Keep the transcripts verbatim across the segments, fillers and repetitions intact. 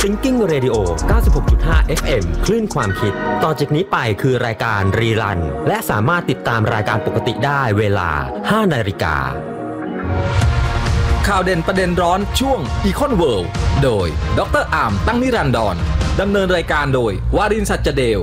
Thinking Radio เก้าสิบหกจุดห้า เอฟ เอ็ม คลื่นความคิดต่อจากนี้ไปคือรายการรีรันและสามารถติดตามรายการปกติได้เวลา ห้านาฬิกาข่าวเด่นประเด็นร้อนช่วง Econ World โดยดร.อามตั้งนิรันดรดำเนินรายการโดยวารินทร์ สัจเดล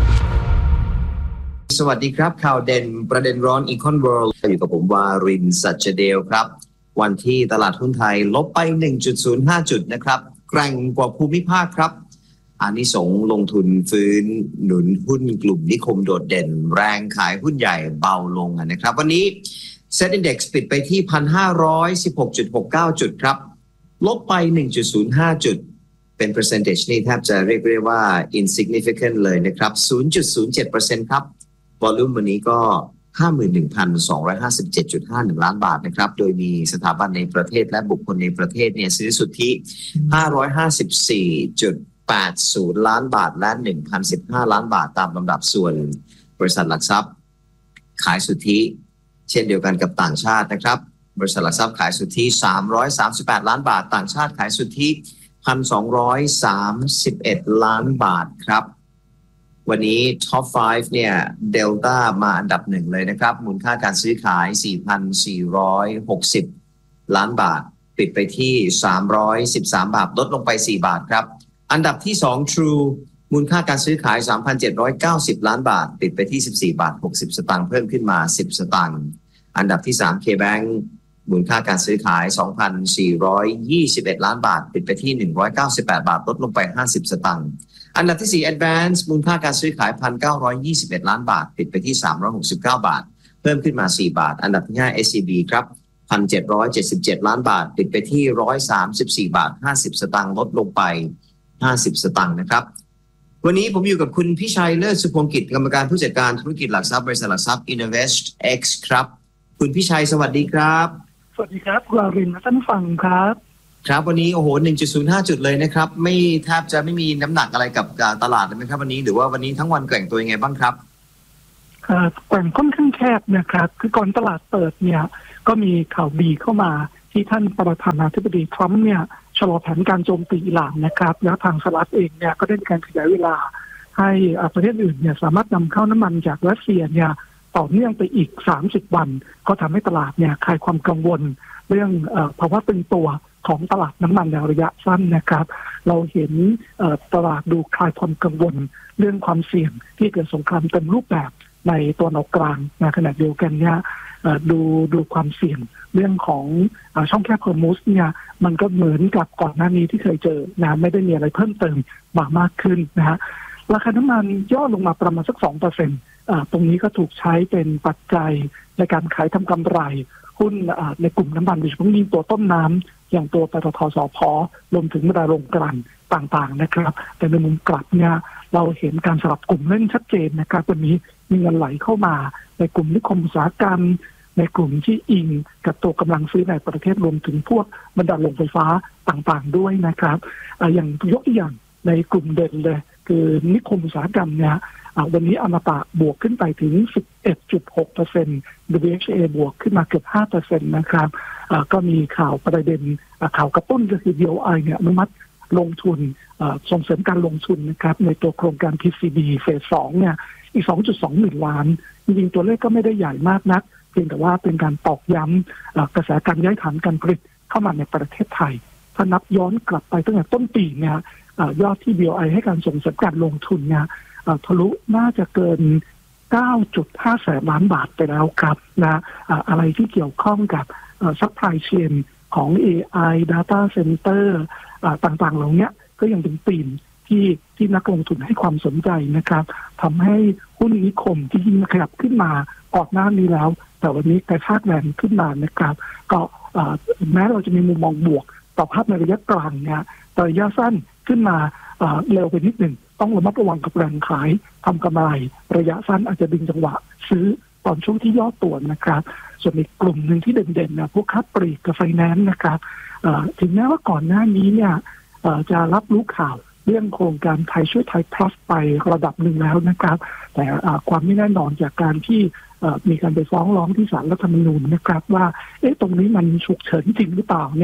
สวัสดีครับข่าวเด่นประเด็นร้อน Econ World อยู่กับผมวารินทร์ สัจเดลครับวันที่ตลาดหุ้นไทยลบไป หนึ่งจุดศูนย์ห้า จุดนะครับแกร่งกว่าภูมิภาคครับอานิสงส์ลงทุนฟื้นหนุนหุ้นกลุ่มนิคมโดดเด่นแรงขายหุ้นใหญ่เบาลงนะครับวันนี้ Set Index ปิดไปที่ หนึ่งพันห้าร้อยสิบหกจุดหกเก้า จุดครับลบไป หนึ่งจุดศูนย์ห้า จุดเป็น percentage นี่แทบจะเรียกได้ว่า insignificant เลยนะครับ ศูนย์จุดศูนย์เจ็ดเปอร์เซ็นต์ ครับ volume วันนี้ก็ ห้าหมื่นหนึ่งพันสองร้อยห้าสิบเจ็ดจุดห้าหนึ่ง ล้านบาทนะครับโดยมีสถาบันในประเทศและบุคคลในประเทศเนี่ยซื้อสุทธิ ห้าร้อยห้าสิบสี่จุดแปดศูนย์ ล้านบาทและ หนึ่งพันสิบห้า ล้านบาทตามลำดับส่วนบริษัทหลักทรัพย์ขายสุทธิเช่นเดียวกันกับต่างชาตินะครับบริษัทหลักทรัพย์ขายสุทธิสามร้อยสามสิบแปดล้านบาทต่างชาติขายสุทธิ หนึ่งพันสองร้อยสามสิบเอ็ด ล้านบาทครับวันนี้ Top ห้าเนี่ย Delta มาอันดับหนึ่งเลยนะครับมูลค่าการซื้อขาย สี่พันสี่ร้อยหกสิบ ล้านบาทปิดไปที่สามร้อยสิบสามบาทลดลงไปสี่บาทครับอันดับที่สอง Trueมูลค่าการซื้อขาย สามพันเจ็ดร้อยเก้าสิบ ล้านบาทปิดไปที่สิบสี่บาทหกสิบสตางค์เพิ่มขึ้นมาสิบสตางค์อันดับที่สาม K-Bank มูลค่าการซื้อขาย สองพันสี่ร้อยยี่สิบเอ็ด ล้านบาทปิดไปที่หนึ่งร้อยเก้าสิบแปดบาทลดลงไปห้าสิบสตางค์อันดับที่สี่ Advance มูลค่าการซื้อขาย หนึ่งพันเก้าร้อยยี่สิบเอ็ด ล้านบาทปิดไปที่สามร้อยหกสิบเก้าบาทเพิ่มขึ้นมาสี่บาทอันดับที่ห้า เอส ซี บี ครับ หนึ่งพันเจ็ดร้อยเจ็ดสิบเจ็ด ล้านบาทปิดไปที่หนึ่งร้อยสามสิบสี่บาทห้าสิบสตางค์ลดลงไปห้าสิบสตางค์นะครับวันนี้ผมอยู่กับคุณพิชัยเลิศสุพงศ์กิจกรรมการผู้จัดการธุรกิจหลักทรัพย์บริษัทหลักทรัพย์ InvestX ครับคุณพิชัยสวัสดีครับสวัสดีครับวารินทร์ท่านฟังครับครับวันนี้โอ้โห หนึ่งจุดศูนย์ห้า จุดเลยนะครับไม่แทบจะไม่มีน้ำหนักอะไรกับตลาดเลยไหมครับวันนี้หรือว่าวันนี้ทั้งวันแกว่งตัวยังไงบ้างครับแกว่งค่อนข้างแคบนะครับคือก่อนตลาดเปิดเนี่ยก็มีข่าวดีเข้ามาที่ท่านประธานาธิบดีทรัมป์เนี่ยชะลอแผนการโจมตีอิหร่านนะครับแล้วทางสหรัฐเองเนี่ยก็ได้มีการขยายเวลาให้ประเทศอื่นเนี่ยสามารถนำเข้าน้ำมันจากรัสเซียเนี่ยต่อเนื่องไปอีกสามสิบวันก็ทำให้ตลาดเนี่ยคลายความกังวลเรื่องภาวะตึงตัวของตลาดน้ำมันในระยะสั้นนะครับเราเห็นตลาดดูคลายความกังวลเรื่องความเสี่ยงที่เกิดสงครามเต็มรูปแบบในตัวนออกกลางในขณะเดียวกันเนี่ยดูดูความเสี่ยงเรื่องของช่องแคบฮอร์มุสเนี่ยมันก็เหมือนกับก่อนหน้านี้ที่เคยเจอนะไม่ได้มีอะไรเพิ่มเติมมามากขึ้นนะฮะราคาน้ำมันย่อลงมาประมาณสัก สองเปอร์เซ็นต์ ตรงนี้ก็ถูกใช้เป็นปัจจัยในการขายทำกำไรหุ้นในกลุ่มน้ำมันโดยเฉพาะยิ่งตัวต้นน้ำอย่างตัวปตท.สผ.รวมถึงบรรดาโรงกลั่นต่างๆนะครับแต่ในมุมกลับเนี่ยเราเห็นการสลับกลุ่มเล่นชัดเจนนะครับวันนี้มีเงินไหลเข้ามาในกลุ่มนิคมอุตสาหกรรมในกลุ่มที่อิงกับตัวกำลังซื้อในประเทศรวมถึงพวกบรรดาโรงไฟฟ้าต่างๆด้วยนะครับอย่างยกตัวอย่างในกลุ่มเด่นเลยคือนิคมอุตสาหกรรมเนี่ยวันนี้อมตะบวกขึ้นไปถึง สิบเอ็ดจุดหกเปอร์เซ็นต์ ดับเบิลยู เอช เอ บวกขึ้นมาเกือบ ห้าเปอร์เซ็นต์ นะครับก็มีข่าวประเด็นข่าวกระตุ้นก็คือ ดี โอ ไอ เนี่ยอนุมัติลงทุนส่งเสริมการลงทุนนะครับในตัวโครงการ พี ซี บี เฟสสองเนี่ยอีก สองจุดสองหมื่นล้านจริงๆตัวเลขก็ไม่ได้ใหญ่มากนักเพียงแต่ว่าเป็นการตอกย้ำกระแสการย้ายฐานการผลิตเข้ามาในประเทศไทยถ้านับย้อนกลับไปตั้งแต่ต้นปีเนี่ยยอดที่ ดี โอ ไอ ให้การส่งเสริมการลงทุนเนี่ยทะลุน่าจะเกิน เก้าจุดห้า แสนล้านบาทไปแล้วครับนะอะไรที่เกี่ยวข้องกับซัพพลายเชนของ เอ ไอ Data Center ต่างๆเหล่านี้ก็ยังเป็นธีมที่ที่นักลงทุนให้ความสนใจนะครับทำให้หุ้นนิคมที่ยิ่งขยับขึ้นมาก่อนหน้านี้แล้วแต่วันนี้กระชากแรงขึ้นมานะครับก็แม้เราจะมีมุมมองบวกต่อภาพในระยะกลางเนี่ยแต่ระยะสั้นขึ้นมาเร็วไปนิดหนึ่งต้องระมัดระวังกับแรงขายทำกำไรระยะสั้นอาจจะดึงจังหวะซื้อตอนช่วงที่ย่อตัวนะครับส่วนอีกกลุ่มหนึ่งที่เด่นๆนะพวกค้าปลีกกับไฟแนนซ์นะครับถึงแม้ว่าก่อนหน้านี้เนี่ยจะรับรู้ข่าวเรื่องโครงการไทยช่วยไทย plus ไประดับหนึ่งแล้วนะครับแต่ความไม่แน่นอนจากการที่มีการไปฟ้องร้องที่ศาลรัฐธรรมนูญนะครับว่าเอ๊ะตรงนี้มันฉุกเฉินจริงหรือเปล่าเนี่ย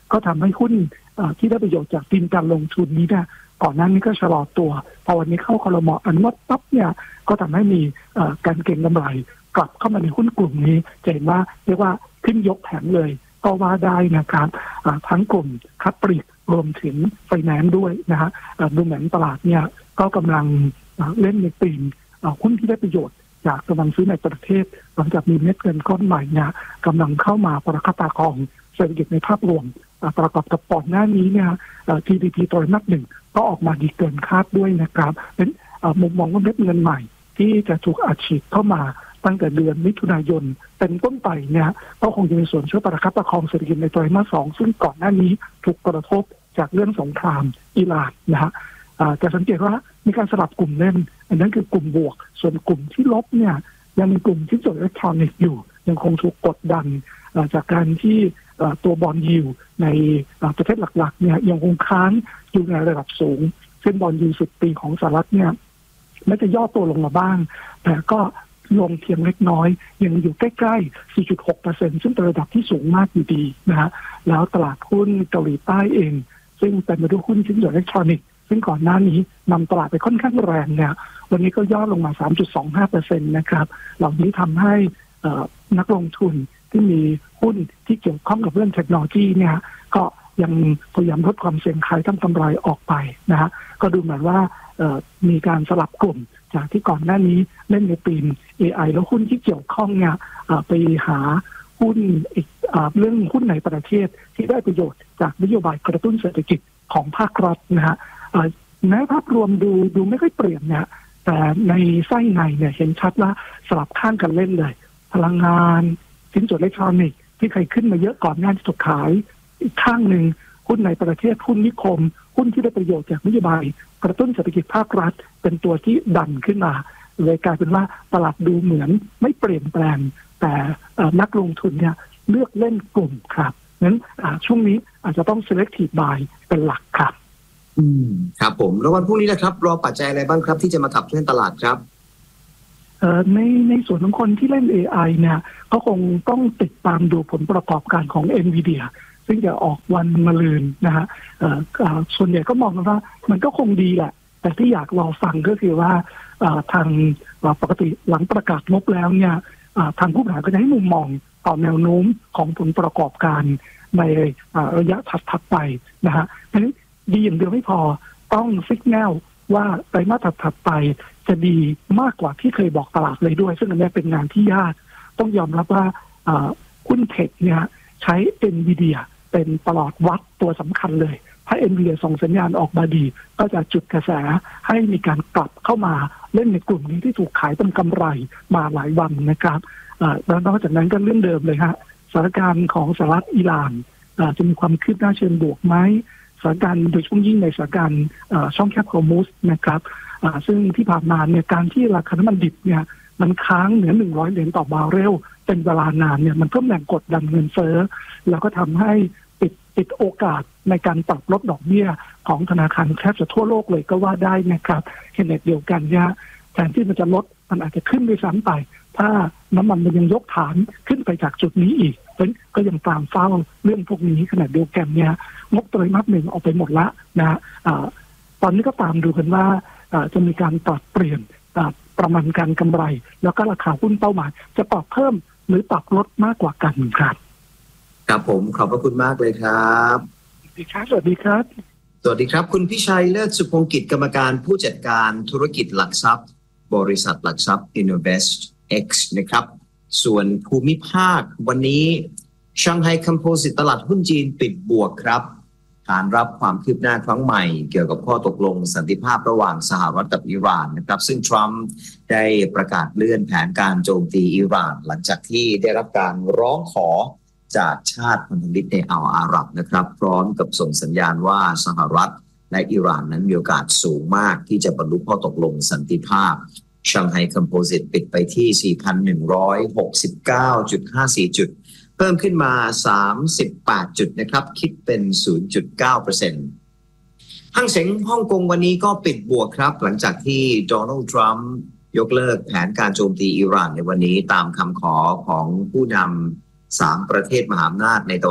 ก็ทำให้หุ้นที่ได้ประโยชน์จากธีมการลงทุนนี้เนี่ยก่อนหน้านี้ก็ชะลอตัวพอวันนี้เข้าครม.อนุมัติปั๊บเนี่ยก็ทำให้มีการเก็งกำไรกลับเข้ามาในหุ้นกลุ่มนี้จะเห็นว่าเรียกว่าขึ้นยกแผงเลยก็ว่าได้นะครับทั้งกลุ่มค้าปลีกรวมถึงไฟแนนซ์ด้วยนะฮะดูเหมือนตลาดเนี่ยก็กำลังเล่นในธีมหุ้นที่ได้ประโยชน์จากกำลังซื้อในประเทศหลังจากมีเม็ดเงินก้อนใหม่เนี่ยกำลังเข้ามาประคับประคองเศรษฐกิจในภาพรวมประกอบกับก่อนหน้านี้เนี่ย จี ดี พี ไตรมาสหนึ่งก็ออกมาดีเกินคาดด้วยนะครับเป็นมุมมองว่าเม็ดเงินใหม่ที่จะถูกอัดฉีดเข้ามาตั้งแต่เดือนมิถุนายนเป็นต้นไปเนี่ยก็คงจะมีส่วนช่วยประคับประคองเศรษฐกิจในไตรมาสสองซึ่งก่อนหน้านี้ถูกกระทบจากเรื่องสงครามอิหร่านนะฮะจะสังเกตว่ามีการสลับกลุ่มเล่นอันนั้นคือกลุ่มบวกส่วนกลุ่มที่ลบเนี่ยยังมีกลุ่มที่จดอิเล็กทรอนิกส์อยู่ยังคงถูกกดดันจากการที่ตัวบอนด์ยิลด์ในประเทศหลักๆเนี่ยยังคงค้างอยู่ในระดับสูงเส้นบอนด์ยิลด์สิบปีของสหรัฐเนี่ยแม้จะย่อตัวลงมาบ้างแต่ก็ลงเพียงเล็กน้อยยังอยู่ใกล้ๆ สี่จุดหกเปอร์เซ็นต์ ซึ่งเป็นระดับที่สูงมากอยู่ดีนะฮะแล้วตลาดหุ้นเกาหลีใต้เองซึ่งเป็นมาด้วยหุ้นชิ้นส่วนอิเล็กทรอนิกส์ซึ่งก่อนหน้านี้นำตลาดไปค่อนข้างแรงเนี่ยวันนี้ก็ย่อลงมา สามจุดสองห้าเปอร์เซ็นต์ นะครับเหล่านี้ทำให้นักลงทุนที่มีหุ้นที่เกี่ยวข้องกับเรื่องเทคโนโลยีเนี่ยก็ยังพยายามลดความเสี่ยงขายทำกำไรออกไปนะฮะก็ดูเหมือนว่ามีการสลับกลุ่มจากที่ก่อนหน้านี้เล่นในธีม เอ ไอ แล้วหุ้นที่เกี่ยวข้องเนี่ยไปหาหุ้นอีกเรื่องหุ้นในประเทศที่ได้ประโยชน์จากนโยบายกระตุ้นเศรษฐกิจของภาครัฐนะฮะแม้ภาพรวมดูดูไม่ค่อยเปลี่ยนเนี่ยแต่ในไส้ในเนี่ยเห็นชัดว่าสลับข้างกันเล่นเลยพลังงานชิ้นส่วนอิเล็กทรอนิกส์ที่เคยขึ้นมาเยอะก่อนหน้าที่ถูกขายอีกข้างหนึ่งหุ้นในประเทศหุ้นนิคมหุ้นที่ได้ประโยชน์จากนโยบายกระตุ้นเศรษฐกิจภาครัฐเป็นตัวที่ดันขึ้นมาเลยกลายเป็นว่าตลาดดูเหมือนไม่เปลี่ยนแปลงแต่นักลงทุนเนี่ยเลือกเล่นกลุ่มครับงั้นช่วงนี้อาจจะต้อง selective buy เป็นหลักครับอืมครับผมแล้ววันพรุ่งนี้นะครับรอปัจจัยอะไรบ้างครับที่จะมาขับเคลื่อนตลาดครับในในส่วนของคนที่เล่น เอ ไอ เนี่ยก็คงต้องติดตามดูผลประกอบการของ Nvidia ซึ่งจะออกวันมะรืนนะฮะส่วนใหญ่ก็มองว่ามันก็คงดีแหละแต่ที่อยากรอฟังก็คือว่าทางปกติหลังประกาศงบแล้วเนี่ยทางผู้บริหารก็จะให้มุมมองต่อแนวโน้มของผลประกอบการในระยะถัดๆไปนะฮะเพราะฉะนั้นดีอย่างเดียวไม่พอต้องสัญญาณว่าไตรมาสถัดๆไปจะดีมากกว่าที่เคยบอกตลาดเลยด้วยซึ่งอันนี้เป็นงานที่ยากต้องยอมรับว่าหุ้นเทคเนี่ยใช้ Nvidia เป็นตลอดวัดตัวสำคัญเลยถ้า Nvidia ส่งสัญญาณออกมาดีก็จะจุดกระแสให้มีการกลับเข้ามาเล่นในกลุ่มนี้ที่ถูกขายเป็นกำไรมาหลายวันนะครับแล้วนอกจากนั้นก็เรื่องเดิมเลยฮะสถานการณ์ของสหรัฐอิหร่านจะมีความคืบหน้าเชิงบวกไหมสถานการณ์โดยเฉพาะยิ่งในสถานการณ์ช่องแคบฮอร์มุสนะครับซึ่งที่ผ่านมาเนี่ยการที่ราคาน้ำมันดิบเนี่ยมันค้างเหนือหนึ่งร้อยเหรียญต่อบาร์เรลเป็นเวลานานเนี่ยมันเพิ่มแรงกดดันเงินเฟ้อแล้วก็ทำให้ปิดปิดโอกาสในการปรับลดดอกเบี้ยของธนาคารแทบจะทั่วโลกเลยก็ว่าได้นะครับขณะเดียวกันเนี่ยแทนที่มันจะลดมันอาจจะขึ้นด้วยซ้ำไปถ้าน้ำมันมันยังยกฐานขึ้นไปจากจุดนี้อีกเพราะก็ยังตามเฝ้าเรื่องพวกนี้ขณะเดียวกันเนี่ยงบไตรมาสหนึ่งออกไปหมดละนะตอนนี้ก็ตามดูกันว่าจะมีการปรับเปลี่ยนประมาณการกำไรแล้วก็ราคาหุ้นเป้าหมายจะปรับเพิ่มหรือปรับลดมากกว่ากันครับครับผมขอบพระคุณมากเลยครับสวัสดีครับสวัสดีครับสวัสดีครับคุณพิชัยเลิศสุพงกิจกรรมการผู้จัดการธุรกิจหลักทรัพย์บริษัทหลักทรัพย์ Innovest X นะครับส่วนภูมิภาควันนี้ชังไฮคอมโพสิตตลาดหุ้นจีนปิดบวกครับขานรับความคืบหน้าครั้งใหม่เกี่ยวกับข้อตกลงสันติภาพระหว่างสหรัฐกับอิหร่านนะครับซึ่งทรัมป์ได้ประกาศเลื่อนแผนการโจมตีอิหร่านหลังจากที่ได้รับการร้องขอจากชาติพันธมิตรในอ่าวอาหรับนะครับพร้อมกับส่งสัญญาณว่าสหรัฐและอิหร่านนั้นมีโอกาสสูงมากที่จะบรรลุข้อตกลงสันติภาพชังไฮคอมโพสิตปิดไปที่ สี่พันหนึ่งร้อยหกสิบเก้าจุดห้าสี่ จุดเพิ่มขึ้นมาสามสิบแปดจุดนะครับคิดเป็น ศูนย์จุดเก้าเปอร์เซ็นต์ หั่งเส็งฮ่องกงวันนี้ก็ปิดบวกครับหลังจากที่โดนัลด์ทรัมป์ยกเลิกแผนการโจมตีอิหร่านในวันนี้ตามคำขอของผู้นำสามประเทศมหาอำนาจในตะวันออก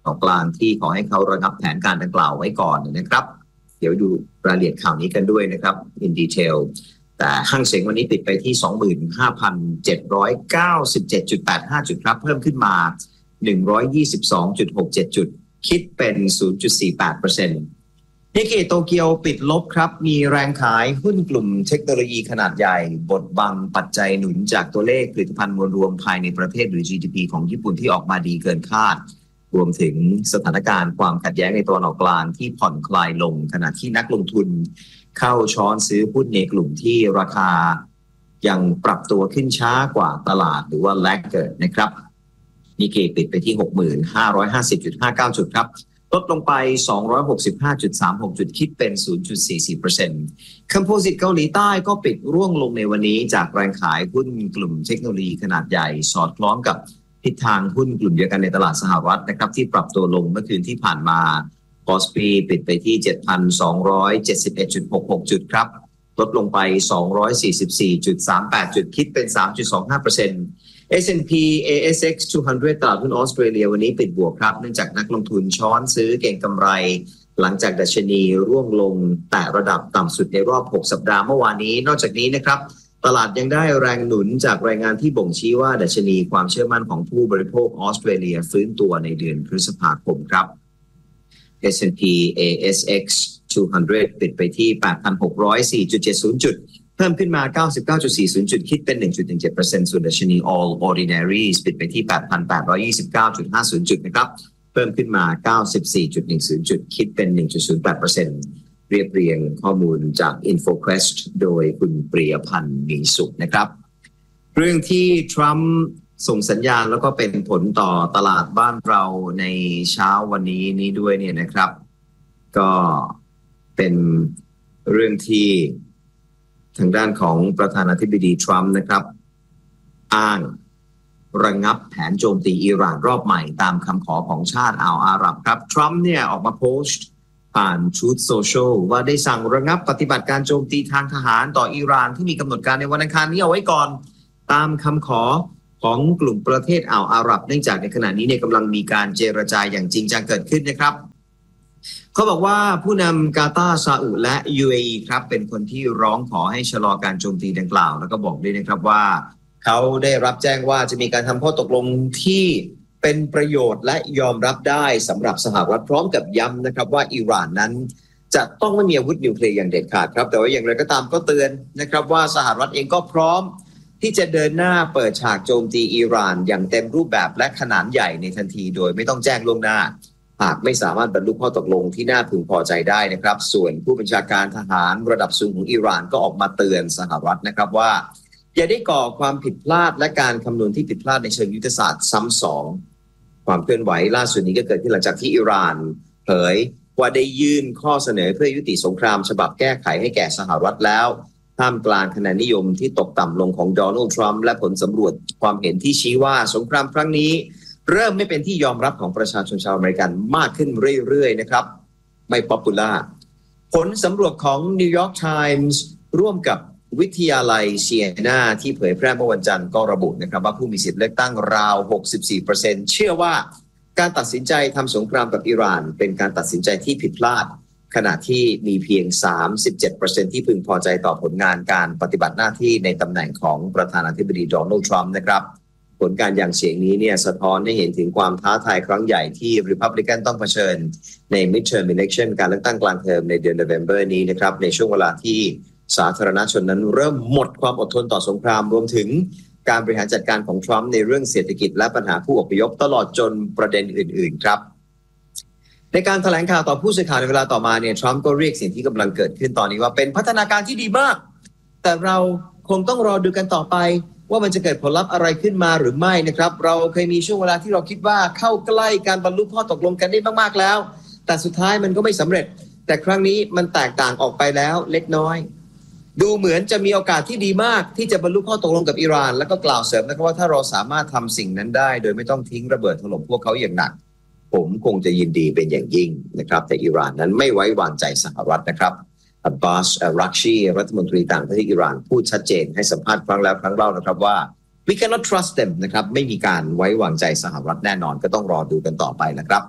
ของกลางที่ขอให้เขาระงับแผนการดังกล่าวไว้ก่อนนะครับเดี๋ยวดูรายละเอียดข่าวนี้กันด้วยนะครับ in detail แต่ห้างเส็งวันนี้ปิดไปที่ สองหมื่นห้าพันเจ็ดร้อยเก้าสิบเจ็ดจุดแปดห้า จุดครับเพิ่มขึ้นมา หนึ่งร้อยยี่สิบสองจุดหกเจ็ด จุดคิดเป็น ศูนย์จุดสี่แปดเปอร์เซ็นต์ นิกเกอิโตเกียวปิดลบครับมีแรงขายหุ้นกลุ่มเทคโนโลยีขนาดใหญ่บดบังปัจจัยหนุนจากตัวเลขผลิตภัณฑ์มวลรวมภายในประเทศหรือ จี ดี พี ของญี่ปุ่นที่ออกมาดีเกินคาดรวมถึงสถานการณ์ความขัดแย้งในตะวันออกกลางที่ผ่อนคลายลงขณะที่นักลงทุนเข้าช้อนซื้อหุ้นในกลุ่มที่ราคายังปรับตัวขึ้นช้ากว่าตลาดหรือว่า lagger นะครับนิกเกปิดไปที่ หกหมื่นห้าร้อยห้าสิบจุดห้าเก้า จุดครับลดลงไป สองร้อยหกสิบห้าจุดสามหก จุดคิดเป็น ศูนย์จุดสี่สี่เปอร์เซ็นต์ Composite เกาหลีใต้ก็ปิดร่วงลงในวันนี้จากแรงขายหุ้นกลุ่มเทคโนโลยีขนาดใหญ่สอดคล้องกับทิศทางหุ้นกลุ่มเดียวกันในตลาดสหรัฐนะครับที่ปรับตัวลงเมื่อคืนที่ผ่านมาคอสปีปิดไปที่ เจ็ดพันสองร้อยเจ็ดสิบเอ็ดจุดหกหก จุดครับลดลงไป สองร้อยสี่สิบสี่จุดสามแปด จุดคิดเป็น สามจุดสองห้าเปอร์เซ็นต์ เอส แอนด์ พี เอ เอส เอ็กซ์ สองร้อยตลาดหุ้นออสเตรเลียวันนี้ปิดบวกครับเนื่องจากนักลงทุนช้อนซื้อเก็งกำไรหลังจากดัชนีร่วงลงแต่ระดับต่ำสุดในรอบหกสัปดาห์เมื่อวานนี้นอกจากนี้นะครับตลาดยังได้แรงหนุนจากรายงานที่บ่งชี้ว่าดัชนีความเชื่อมั่นของผู้บริโภคออสเตรเลียฟื้นตัวในเดือนพฤษภาคมครับ เอส แอนด์ พี เอ เอส เอ็กซ์ สองร้อยปิดไปที่ แปดพันหกร้อยสี่จุดเจ็ดศูนย์ จุดเพิ่มขึ้นมา เก้าสิบเก้าจุดสี่ศูนย์ จุดคิดเป็น หนึ่งจุดหนึ่งเจ็ดเปอร์เซ็นต์ ส่วนดัชนี All Ordinaries ปิดไปที่ แปดพันแปดร้อยยี่สิบเก้าจุดห้าศูนย์ จุดนะครับเพิ่มขึ้นมา เก้าสิบสี่จุดหนึ่งศูนย์ จุดคิดเป็น หนึ่งจุดศูนย์แปดเปอร์เซ็นต์ เรียบเรียงข้อมูลจาก InfoQuest โดยคุณปรียพันธ์มีสุขนะครับเรื่องที่ทรัมป์ส่งสัญญาณแล้วก็เป็นผลต่อตลาดบ้านเราในเช้าวันนี้นี้ด้วยเนี่ยนะครับก็เป็นเรื่องที่ทางด้านของประธานาธิบดีทรัมป์นะครับอ้างระงับแผนโจมตีอิหร่านรอบใหม่ตามคำขอของชาติอ่าวอาหรับครับทรัมป์เนี่ยออกมาโพสต์ผ่าน Truth Social ว่าได้สั่งระงับปฏิบัติการโจมตีทางทหารต่ออิหร่านที่มีกำหนดการในวันอังคารนี้เอาไว้ก่อนตามคำขอของกลุ่มประเทศอ่าวอาหรับเนื่องจากในขณะนี้เนี่ยกำลังมีการเจรจาอย่างจริงจังเกิดขึ้นนะครับเขาบอกว่าผู้นำกาตาร์ซาอุและ ยู เอ อี ครับเป็นคนที่ร้องขอให้ชะลอการโจมตีดังกล่าวแล้วก็บอกด้วยนะครับว่าเขาได้รับแจ้งว่าจะมีการทำข้อตกลงที่เป็นประโยชน์และยอมรับได้สำหรับสหรัฐพร้อมกับย้ำนะครับว่าอิหร่านนั้นจะต้องไม่มีอาวุธนิวเคลียร์อย่างเด็ดขาดครับแต่ว่าอย่างไรก็ตามก็เตือนนะครับว่าสหรัฐเองก็พร้อมที่จะเดินหน้าเปิดฉากโจมตีอิหร่านอย่างเต็มรูปแบบและขนาดใหญ่ในทันทีโดยไม่ต้องแจ้งล่วงหน้าหากไม่สามารถบรรลุข้อตกลงที่น่าพึงพอใจได้นะครับส่วนผู้บัญชาการทหารระดับสูงของอิหร่านก็ออกมาเตือนสหรัฐนะครับว่าอย่าได้ก่อความผิดพลาดและการคำนวณที่ผิดพลาดในเชิงยุทธศาสตร์ซ้ำสองความเคลื่อนไหวล่าสุดนี้ก็เกิดขึ้นหลังจากที่อิหร่านเผยว่าได้ยื่นข้อเสนอเพื่อยุติสงครามฉบับแก้ไขให้แก่สหรัฐแล้วท่ามกลางคะแนนนิยมที่ตกต่ำลงของโดนัลด์ทรัมป์และผลสำรวจความเห็นที่ชี้ว่าสงครามครั้งนี้เริ่มไม่เป็นที่ยอมรับของประชาชนชาวอเมริกันมากขึ้นเรื่อยๆนะครับไม่ป๊อปปูล่าผลสำรวจของ New York Times ร่วมกับวิทยาลัยเซียนาที่เผยแพร่เมื่อวันจันทร์ก็ระบุนะครับว่าผู้มีสิทธิ์เลือกตั้งราว หกสิบสี่เปอร์เซ็นต์ เชื่อว่าการตัดสินใจทำสงครามกับอิหร่านเป็นการตัดสินใจที่ผิดพลาดขณะที่มีเพียง สามสิบเจ็ดเปอร์เซ็นต์ ที่พึงพอใจต่อผลงานการปฏิบัติหน้าที่ในตำแหน่งของประธานาธิบดีโดนัลด์ทรัมป์นะครับผลการอย่างเสียงนี้เนี่ยสะท้อนให้เห็นถึงความท้าทายครั้งใหญ่ที่ Republican ต้องเผชิญใน Midterm Election การเลือกตั้งกลางเทอมในเดือน November นี้นะครับในช่วงเวลาที่สาธารณชนนั้นเริ่มหมดความอดทนต่อสงครามรวมถึงการบริหารจัดการของทรัมป์ในเรื่องเศรษฐกิจและปัญหาผู้อพยพตลอดจนประเด็นอื่นๆครับในการแถลงข่าวต่อผู้สื่อข่าวในเวลาต่อมาเนี่ยทรัมป์ก็เรียกสิ่งที่กำลังเกิดขึ้นตอนนี้ว่าเป็นพัฒนาการที่ดีมากแต่เราคงต้องรอดูกันต่อไปว่ามันจะเกิดผลลัพธ์อะไรขึ้นมาหรือไม่นะครับเราเคยมีช่วงเวลาที่เราคิดว่าเข้าใกล้การบรรลุข้อตกลงกันได้มากๆแล้วแต่สุดท้ายมันก็ไม่สำเร็จแต่ครั้งนี้มันแตกต่างออกไปแล้วเล็กน้อยดูเหมือนจะมีโอกาสที่ดีมากที่จะบรรลุข้อตกลงกับอิหร่านแล้วก็กล่าวเสริมนะครับว่าถ้าเราสามารถทำสิ่งนั้นได้โดยไม่ต้องทิ้งระเบิดถล่มพวกเขาอย่างหนักผมคงจะยินดีเป็นอย่างยิ่งนะครับแต่อิหร่านนั้นไม่ไว้วางใจสหรัฐนะครับอับบาส รักชีรัฐมนตรีต่างประเทศอิหร่านพูดชัดเจนให้สัมภาษณ์ครั้งแล้วครั้งเล่านะครับว่า we cannot trust them นะครับไม่มีการไว้วางใจสหรัฐแน่นอนก็ต้องรอดูกันต่อไปนะครับ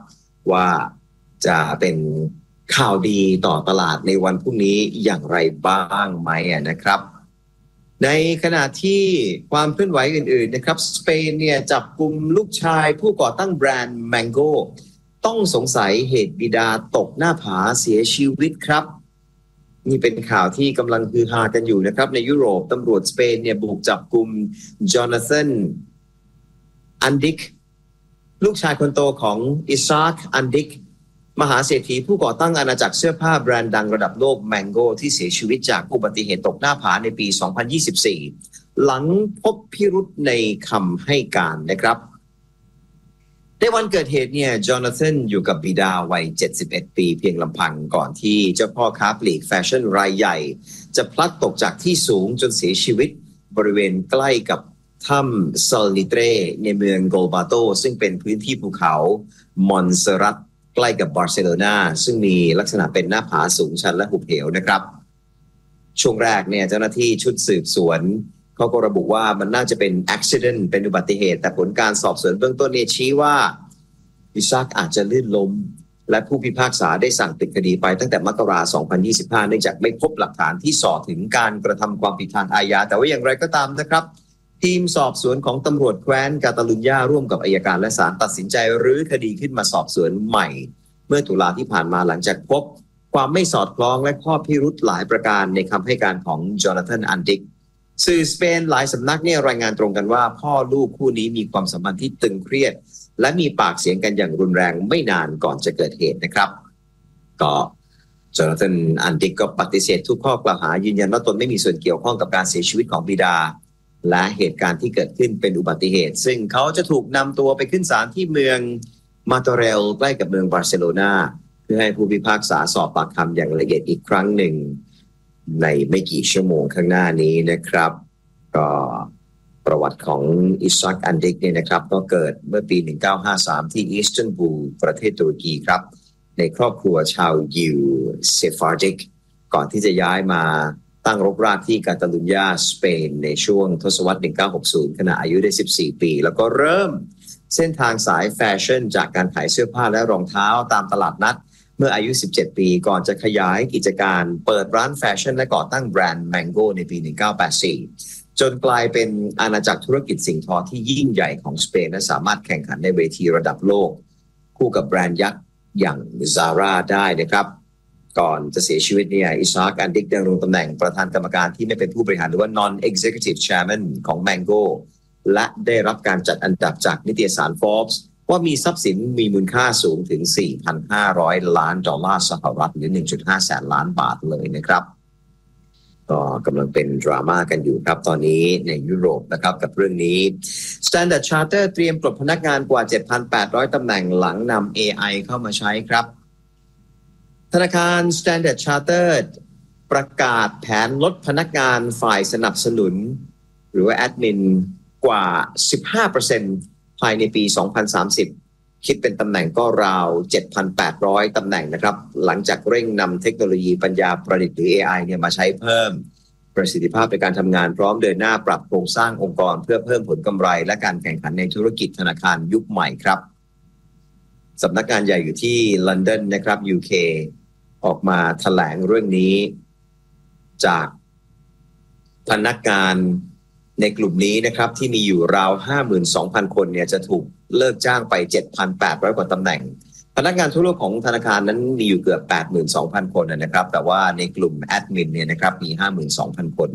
ว่าจะเป็นข่าวดีต่อตลาดในวันพรุ่งนี้อย่างไรบ้างไหมนะครับในขณะที่ความเคลื่อนไหวอื่นๆนะครับสเปนเนี่ยจับกุมลูกชายผู้ก่อตั้งแบรนด์ Mango ต้องสงสัยเหตุบิดาตกหน้าผาเสียชีวิตครับนี่เป็นข่าวที่กำลังฮือฮากันอยู่นะครับในยุโรปตำรวจสเปนเนี่ยบุกจับกุมจอนาธานอันดิกลูกชายคนโตของอิซาคอันดิกมหาเศรษฐีผู้ก่อตั้งอาณาจักรเสื้อผ้าแบรนด์ดังระดับโลก Mango ที่เสียชีวิตจากอุบัติเหตุตกหน้าผาในปี สองพันยี่สิบสี่ หลังพบพิรุธในคำให้การนะครับในวันเกิดเหตุเนี่ยจอนาธานอยู่กับบิดาวัยเจ็ดสิบเอ็ดปีเพียงลำพังก่อนที่เจ้าพ่อค้าปลีกแฟชั่นรายใหญ่จะพลัดตกจากที่สูงจนเสียชีวิตบริเวณใกล้กับถ้ำซาลนิเตรในเมืองโกลบาโตซึ่งเป็นพื้นที่ภูเขามอนเซรัตใกล้กับบาร์เซโลนาซึ่งมีลักษณะเป็นหน้าผาสูงชันและหุบเหวนะครับช่วงแรกเนี่ยเจ้าหน้าที่ชุดสืบสวนเขาก็ระบุว่ามันน่าจะเป็นอุบัติเหตุเป็นอุบัติเหตุแต่ผลการสอบสวนเบื้องต้นเนี่ยชี้ว่าอิซากอาจจะลื่นล้มและผู้พิพากษาได้สั่งปิดคดีไปตั้งแต่มกราคม สองพันยี่สิบห้า เนื่องจากไม่พบหลักฐานที่ส่อถึงการกระทำความผิดทางอาญาแต่ว่าอย่างไรก็ตามนะครับทีมสอบสวนของตำรวจแคว้นกาตาลุญญาร่วมกับอัยการและศาลตัดสินใจรื้อคดีขึ้นมาสอบสวนใหม่เมื่อตุลาที่ผ่านมาหลังจากพบความไม่สอดคล้องและข้อพิรุธหลายประการในคำให้การของจอนาธานอันดิกสื่อสเปนหลายสำนักเนี่ยรายงานตรงกันว่าพ่อลูกคู่นี้มีความสัมพันธ์ที่ตึงเครียดและมีปากเสียงกันอย่างรุนแรงไม่นานก่อนจะเกิดเหตุนะครับก็จอนาธานอันดิกก็ปฏิเสธทุกข้อกล่าวหายืนยันว่าตนไม่มีส่วนเกี่ยวข้องกับการเสียชีวิตของบิดาและเหตุการณ์ที่เกิดขึ้นเป็นอุบัติเหตุซึ่งเขาจะถูกนำตัวไปขึ้นศาลที่เมืองมาโตเรลใกล้กับเมืองบาร์เซโลนาเพื่อให้ผู้พิพากษาสอบปากคำอย่างละเอียดอีกครั้งหนึ่งในไม่กี่ชั่วโมงข้างหน้านี้นะครับก็ประวัติของอิซากอันดิกเนี่ยนะครับก็เกิดเมื่อปีหนึ่งพันเก้าร้อยห้าสิบสามที่อิสตันบูลประเทศตุรกีครับในครอบครัวชาวยิวเซฟาร์ดิกก่อนที่จะย้ายมาตั้งรกรากที่กาตาลุญญาสเปนในช่วงทศวรรษหนึ่งพันเก้าร้อยหกสิบขณะอายุได้สิบสี่ปีแล้วก็เริ่มเส้นทางสายแฟชั่นจากการขายเสื้อผ้าและรองเท้าตามตลาดนัดเมื่ออายุสิบเจ็ดปีก่อนจะขยายกิจการเปิดร้านแฟชั่นและก่อตั้งแบรนด์ Mango ในปีหนึ่งพันเก้าร้อยแปดสิบสี่จนกลายเป็นอาณาจักรธุรกิจสิ่งทอที่ยิ่งใหญ่ของสเปนและสามารถแข่งขันในเวทีระดับโลกคู่กับแบรนด์ยักษ์อย่าง Zara ได้นะครับก่อนจะเสียชีวิตเนี่ยอิซากอันดิกดำรงตำแหน่งประธานกรรมการที่ไม่เป็นผู้บริหารหรือว่า non-executive chairman ของ Mango และได้รับการจัดอันดับจากนิตยสาร Forbes ว่ามีทรัพย์สินมีมูลค่าสูงถึง สี่พันห้าร้อย ล้านดอลลาร์สหรัฐหรือ หนึ่งจุดห้า แสนล้านบาทเลยนะครับก็กำลังเป็นดราม่ากันอยู่ครับตอนนี้ในยุโรปนะครับกับเรื่องนี้ Standard Chartered เตรียมปลดพนักงานกว่า เจ็ดพันแปดร้อย ตำแหน่งหลังนำ เอ ไอ เข้ามาใช้ครับธนาคาร Standard Chartered ประกาศแผนลดพนักงานฝ่ายสนับสนุนหรือว่าแอดมินกว่า สิบห้าเปอร์เซ็นต์ ภายในปี สองพันสามสิบ คิดเป็นตำแหน่งก็ราว เจ็ดพันแปดร้อย ตำแหน่งนะครับหลังจากเร่งนำเทคโนโลยีปัญญาประดิษฐ์หรือ เอ ไอ เนี่ยมาใช้เพิ่มประสิทธิภาพในการทำงานพร้อมเดินหน้าปรับโครงสร้างองค์กรเพื่อเพิ่มผลกำไรและการแข่งขันในธุรกิจธนาคารยุคใหม่ครับสำนักงานใหญ่อยู่ที่ลอนดอนนะครับ ยู เค ออกมาแถลงเรื่องนี้จากพนักงานในกลุ่มนี้นะครับที่มีอยู่ราว ห้าหมื่นสองพัน คนเนี่ยจะถูกเลิกจ้างไป เจ็ดพันแปดร้อย กว่าตำแหน่งพนักงานทั่วโลกของธนาคารนั้นมีอยู่เกือบ แปดหมื่นสองพัน คนนะครับแต่ว่าในกลุ่มแอดมินเนี่ยนะครับมี ห้าหมื่นสองพัน คน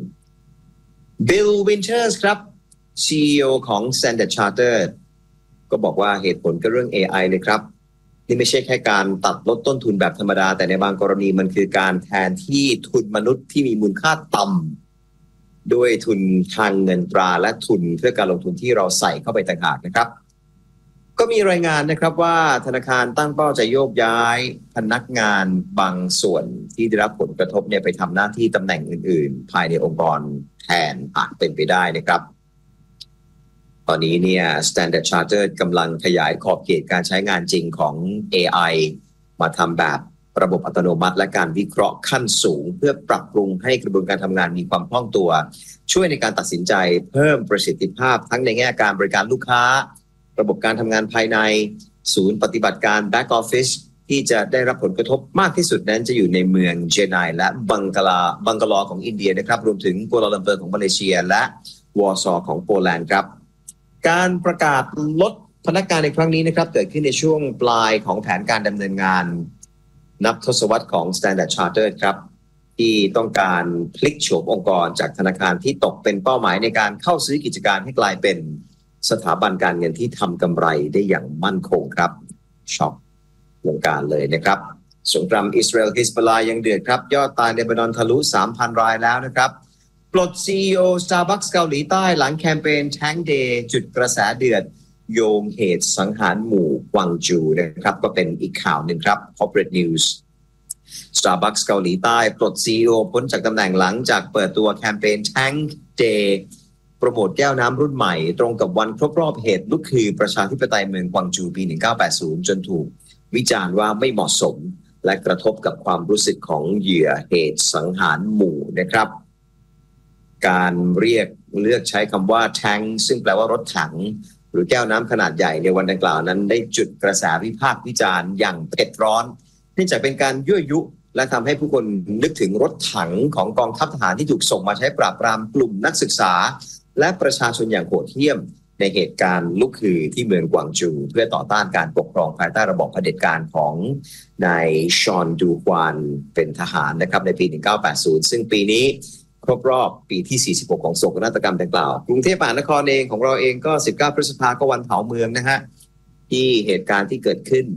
Bill Winters ครับ ซี อี โอ ของ Standard Chartered ก็บอกว่าเหตุผลก็เรื่อง เอ ไอ เลยครับนี่ไม่ใช่แค่การตัดลดต้นทุนแบบธรรมดาแต่ในบางกรณีมันคือการแทนที่ทุนมนุษย์ที่มีมูลค่าต่ำด้วยทุนทางเงินตราและทุนเพื่อการลงทุนที่เราใส่เข้าไปต่างหากนะครับก็มีรายงานนะครับว่าธนาคารตั้งเป้าจะโยกย้ายพนักงานบางส่วนที่ได้รับผลกระทบเนี่ยไปทำหน้าที่ตำแหน่งอื่นๆภายในองค์กรแทนอาจเป็นไปได้นะครับตอนนี้เนี่ย Standard Chartered กำลังขยายขอบเขตการใช้งานจริงของ เอ ไอ มาทำแบบระบบอัตโนมัติและการวิเคราะห์ขั้นสูงเพื่อปรับปรุงให้กระบวนการทำงานมีความคล่องตัวช่วยในการตัดสินใจเพิ่มประสิทธิภาพทั้งในแง่การบริการลูกค้าระบบการทำงานภายในศูนย์ปฏิบัติการ Back Office ที่จะได้รับผลกระทบมากที่สุดนั้นจะอยู่ในเมืองเจไนและบังกลาบังกลอของอินเดียนะครับรวมถึงกัวลาลัมเปอร์ของมาเลเซียและวอร์ซอของโปแลนด์ครับการประกาศลดพนักงานในครั้งนี้นะครับเกิดขึ้นในช่วงปลายของแผนการดำเนินงานนับทศวรรษของ Standard Chartered ครับที่ต้องการพลิกโฉมองค์กรจากธนาคารที่ตกเป็นเป้าหมายในการเข้าซื้อกิจการให้กลายเป็นสถาบันการเงินที่ทำกำไรได้อย่างมั่นคงครับช็อกวงการเลยนะครับสงครามอิสราเอลฮิซบอลลาห์ยังเดือดครับยอดตายในเลบานอนทะลุ สามพัน รายแล้วนะครับปลด ซี อี โอ Starbucks เกาหลีใต้หลังแคมเปญ Tank Day จุดกระแสเดือดโยงเหตุสังหารหมู่กวางจูนะครับก็เป็นอีกข่าวหนึ่งครับ Corporate News Starbucks เกาหลีใต้ปลด ซี อี โอ พ้นจากตำแหน่งหลังจากเปิดตัวแคมเปญ Tank Day โปรโมทแก้วน้ำรุ่นใหม่ตรงกับวันครบรอบเหตุลุกฮือประชาธิปไตยเมืองกวางจูปีหนึ่งพันเก้าร้อยแปดสิบจนถูกวิจารณ์ว่าไม่เหมาะสมและกระทบกับความรู้สึกของเหยื่อเหตุสังหารหมู่นะครับการเรียกเลือกใช้คำว่า Tank ซึ่งแปลว่ารถถังหรือแก้วน้ำขนาดใหญ่ในวันดังกล่าวนั้นได้จุดกระแสวิพากษ์วิจารณ์อย่างเผ็ดร้อนเนื่องจากเป็นการยั่วยุและทำให้ผู้คนนึกถึงรถถังของกองทัพทหารที่ถูกส่งมาใช้ปราบปรามกลุ่มนักศึกษาและประชาชนอย่างโหดเหี้ยมในเหตุการณ์ลุกฮือที่เมืองกวางจูเพื่อต่อต้านการปกครองภายใต้ระบอบเผด็จการของนายชอนดูควานเป็นทหารนะครับในปีหนึ่งพันเก้าร้อยแปดสิบซึ่งปีนี้ครบรอบปีที่สี่สิบหกของโศกนาฏกรรมดังกล่าวกรุงเทพมหานครเองของเราเองก็สิบเก้าพฤษภาคมก็วันเผาเมืองนะฮะที่เหตุการณ์ที่เกิดขึ้น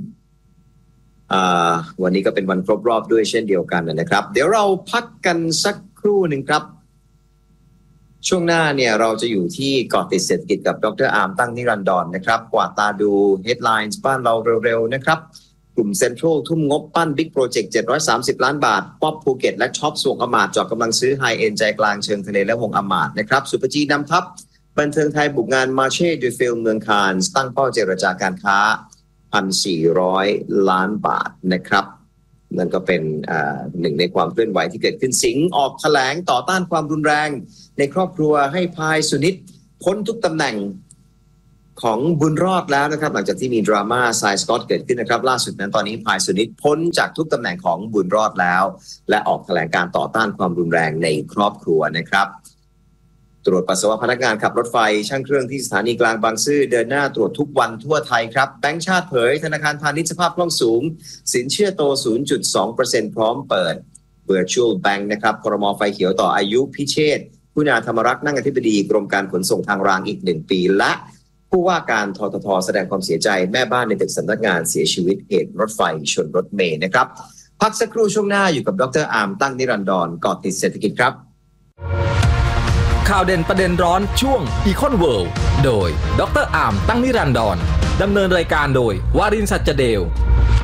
วันนี้ก็เป็นวันครบรอบด้วยเช่นเดียวกันนะครับเดี๋ยวเราพักกันสักครู่หนึ่งครับช่วงหน้าเนี่ยเราจะอยู่ที่เกาะติดเศรษฐกิจกับดรอาร์มตั้งนิรันดรนะครับกวาดตาดู headlines บ้านเราเร็วๆนะครับกลุ่มเซ็นทรัลทุ่มงบปั้นบิ๊กโปรเจกต์เจ็ดร้อยสามสิบล้านบาทป๊อปภูเก็ตและช็อปสวงอมาตย์จอดกำลังซื้อไฮเอ็นใจกลางเชิงทะเลและวงอมาตย์นะครับสุปจีนำทัพบันเทิงไทยบุกงานมาเช่ดูฟิลเมืองคานส์ตั้งเป้าเจรจาการค้า หนึ่งพันสี่ร้อย ล้านบาทนะครับนั่นก็เป็นหนึ่งในความเคลื่อนไหวที่เกิดขึ้นสิงห์ออกแถลงต่อต้านความรุนแรงในครอบครัวให้พายสุนิตพ้นทุกตำแหน่งของบุญรอดแล้วนะครับหลังจากที่มีดราม่าทรายสกอตเกิดขึ้นนะครับล่าสุดนั้นตอนนี้พายสุนิตพ้นจากทุกตำแหน่งของบุญรอดแล้วและออกแถลงการต่อต้านความรุนแรงในครอบครัวนะครับตรวจปัสสาวะพนักงานขับรถไฟช่างเครื่องที่สถานีกลางบางซื่อเดินหน้าตรวจทุกวันทั่วไทยครับแบงก์ชาติเผยธนาคารพาณิชย์สภาพคล่องสูงสินเชื่อโต ศูนย์จุดสองเปอร์เซ็นต์ พร้อมเปิด Virtual Bank นะครับครม.ไฟเขียวต่ออายุพิเชษฐ์คุณาธรรมรักษ์นั่งอธิบดีกรมการขนส่งทางรางอีกหนึ่งปีและผู้ว่าการททท.แสดงความเสียใจแม่บ้านในตึกสำนักงานเสียชีวิตเหตุรถไฟชนรถเมล์นะครับพักสักครู่ช่วงหน้าอยู่กับดรอาร์มตั้งนิรันดรเกาะติดเศรษฐกิจครับข่าวเด่นประเด็นร้อนช่วง Econ World โดยดรอาร์มตั้งนิรันดรดำเนินรายการโดยวารินทร์ สัจเดล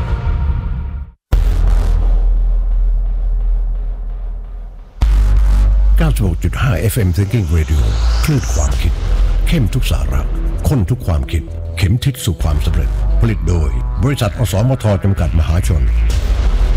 เก้าสิบหกจุดห้า เอฟ เอ็ม Thinking Radio คลื่นความคิดเข้มทุกสาระข้นทุกความคิดเข็มทิศสู่ความสำเร็จผลิตโดยบริษัทอสมทจำกัดมหาชน